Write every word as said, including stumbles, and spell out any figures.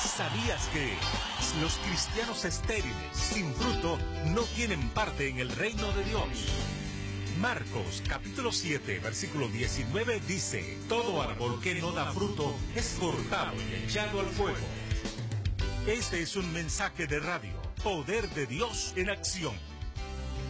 ¿Sabías que los cristianos estériles, sin fruto, no tienen parte en el reino de Dios? Marcos capítulo siete, versículo diecinueve dice: todo árbol que no da fruto es cortado y echado al fuego. Este es un mensaje de radio, Poder de Dios en acción.